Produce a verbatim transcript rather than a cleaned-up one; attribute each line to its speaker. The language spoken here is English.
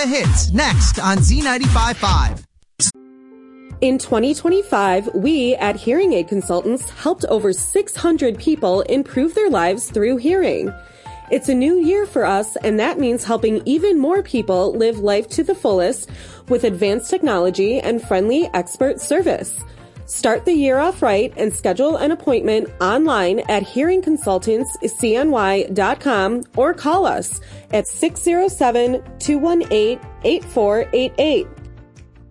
Speaker 1: the hits next on Z ninety-five point five.
Speaker 2: In twenty twenty-five, we at Hearing Aid Consultants helped over six hundred people improve their lives through hearing. It's a new year for us, and that means helping even more people live life to the fullest with advanced technology and friendly expert service. Start the year off right and schedule an appointment online at hearing consultants c n y dot com or call us at six zero seven, two one eight, eight four eight eight.